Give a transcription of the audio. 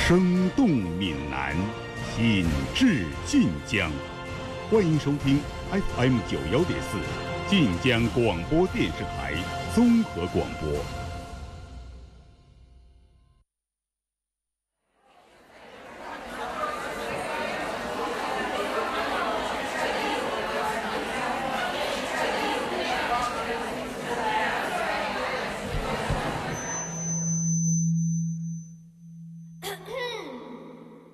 生动闽南，品质晋江。欢迎收听 FM91.4晋江广播电视台综合广播。